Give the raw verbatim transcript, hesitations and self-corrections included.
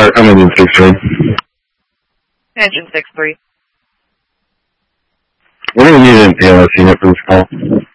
Star, coming in six three. Engine six three. We're going to need an A L S unit for this call.